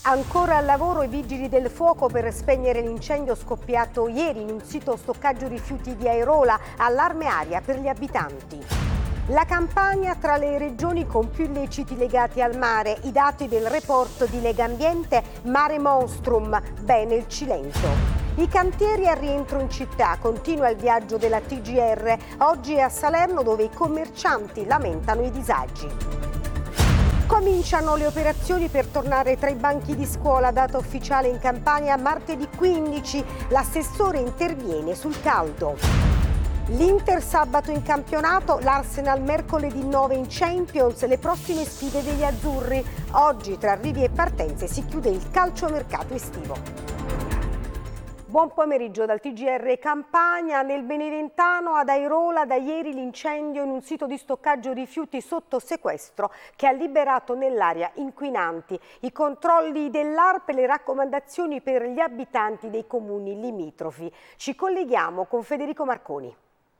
Ancora al lavoro i vigili del fuoco per spegnere l'incendio scoppiato ieri in un sito stoccaggio rifiuti di Airola, allarme aria per gli abitanti. La Campania tra le regioni con più illeciti legati al mare, i dati del report di Legambiente Mare Monstrum, bene il Cilento. I cantieri al rientro in città, continua il viaggio della TGR, oggi è a Salerno dove i commercianti lamentano i disagi. Cominciano le operazioni per tornare tra i banchi di scuola, data ufficiale in Campania martedì 15, l'assessore interviene sul caldo. L'Inter sabato in campionato, l'Arsenal mercoledì 9 in Champions, le prossime sfide degli azzurri. Oggi tra arrivi e partenze si chiude il calciomercato estivo. Buon pomeriggio dal TGR Campania. Nel Beneventano ad Airola da ieri l'incendio in un sito di stoccaggio rifiuti sotto sequestro che ha liberato nell'aria inquinanti. I controlli dell'ARP e le raccomandazioni per gli abitanti dei comuni limitrofi. Ci colleghiamo con Federico Marconi.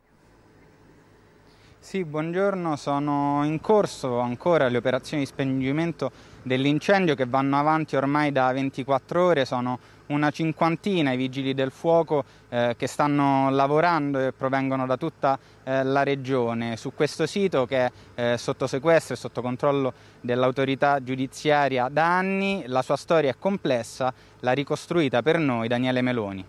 Sì, buongiorno, sono in corso ancora le operazioni di spegnimento dell'incendio che vanno avanti ormai da 24 ore, sono una cinquantina i vigili del fuoco che stanno lavorando e provengono da tutta la regione su questo sito che è sotto sequestro e sotto controllo dell'autorità giudiziaria da anni. La sua storia è complessa, l'ha ricostruita per noi Daniele Meloni.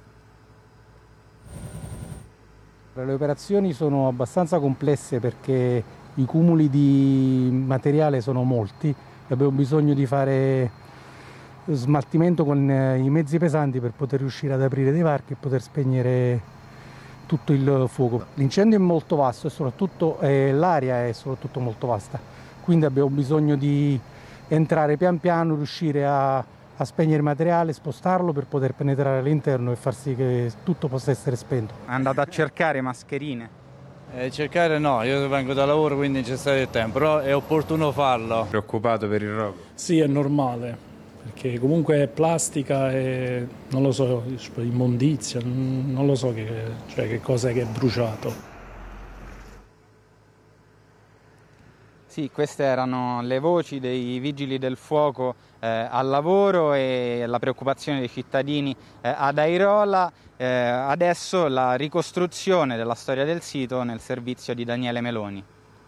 Le operazioni sono abbastanza complesse perché i cumuli di materiale sono molti e abbiamo bisogno di fare smaltimento con i mezzi pesanti per poter riuscire ad aprire dei varchi e poter spegnere tutto il fuoco. L'incendio è molto vasto e soprattutto l'area è soprattutto molto vasta, quindi abbiamo bisogno di entrare pian piano, riuscire a spegnere il materiale, spostarlo per poter penetrare all'interno e far sì che tutto possa essere spento. È andato a cercare mascherine? Cercare no, io vengo da lavoro quindi c'è stato il tempo, però è opportuno farlo. Preoccupato per il rogo? Sì, è normale, perché comunque è plastica e non lo so, immondizia, non lo so che cosa è che è bruciato. Sì, queste erano le voci dei vigili del fuoco al lavoro e la preoccupazione dei cittadini ad Airola. Adesso la ricostruzione della storia del sito nel servizio di Daniele Meloni.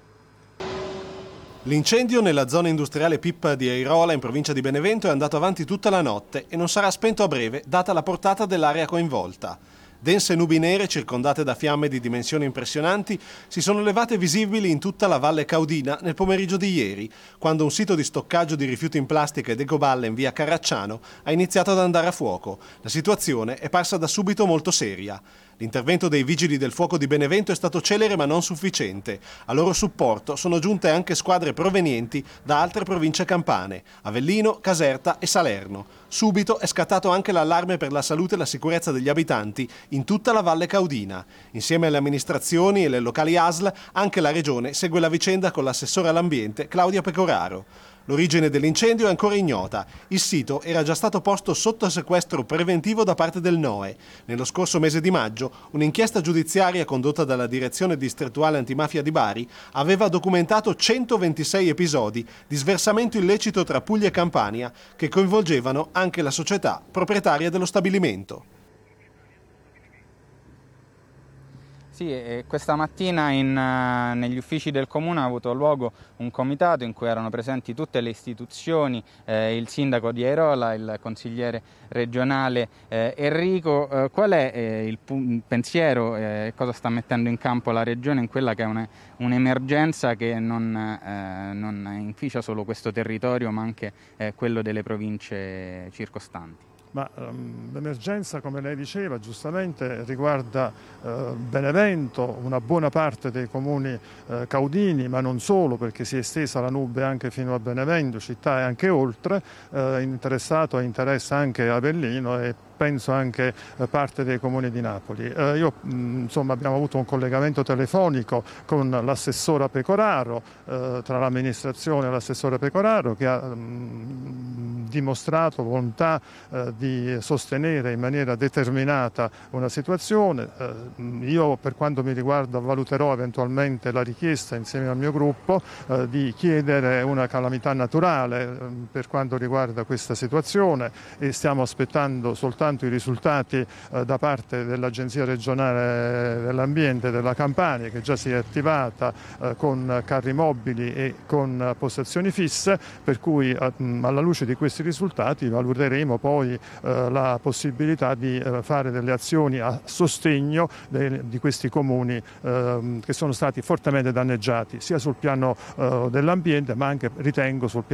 L'incendio nella zona industriale PIP di Airola in provincia di Benevento è andato avanti tutta la notte e non sarà spento a breve data la portata dell'area coinvolta. Dense nubi nere circondate da fiamme di dimensioni impressionanti si sono levate visibili in tutta la Valle Caudina nel pomeriggio di ieri, quando un sito di stoccaggio di rifiuti in plastica ed ecoballe in via Carracciano ha iniziato ad andare a fuoco. La situazione è parsa da subito molto seria. L'intervento dei vigili del fuoco di Benevento è stato celere ma non sufficiente. A loro supporto sono giunte anche squadre provenienti da altre province campane, Avellino, Caserta e Salerno. Subito è scattato anche l'allarme per la salute e la sicurezza degli abitanti in tutta la Valle Caudina. Insieme alle amministrazioni e le locali ASL, anche la Regione segue la vicenda con l'assessore all'ambiente Claudia Pecoraro. L'origine dell'incendio è ancora ignota. Il sito era già stato posto sotto sequestro preventivo da parte del NOE. Nello scorso mese di maggio, un'inchiesta giudiziaria condotta dalla Direzione Distrettuale Antimafia di Bari aveva documentato 126 episodi di sversamento illecito tra Puglia e Campania che coinvolgevano anche la società proprietaria dello stabilimento. Sì, questa mattina negli uffici del Comune ha avuto luogo un comitato in cui erano presenti tutte le istituzioni, il sindaco di Airola, il consigliere regionale Enrico. Qual è il pensiero e cosa sta mettendo in campo la Regione in quella che è un'emergenza che non inficia solo questo territorio ma anche quello delle province circostanti? Ma l'emergenza, come lei diceva, giustamente riguarda Benevento, una buona parte dei comuni caudini, ma non solo, perché si è estesa la nube anche fino a Benevento, città e anche oltre, interessa anche Avellino e penso anche parte dei comuni di Napoli. Abbiamo avuto un collegamento telefonico con l'assessora Pecoraro, tra l'amministrazione e l'assessore Pecoraro, che ha dimostrato volontà di sostenere in maniera determinata una situazione. Io, per quanto mi riguarda, valuterò eventualmente la richiesta insieme al mio gruppo di chiedere una calamità naturale per quanto riguarda questa situazione, e stiamo aspettando soltanto i risultati da parte dell'Agenzia regionale dell'ambiente della Campania, che già si è attivata con carri mobili e con postazioni fisse, per cui alla luce di questi risultati valuteremo poi la possibilità di fare delle azioni a sostegno di questi comuni che sono stati fortemente danneggiati sia sul piano dell'ambiente, ma anche, ritengo, sul piano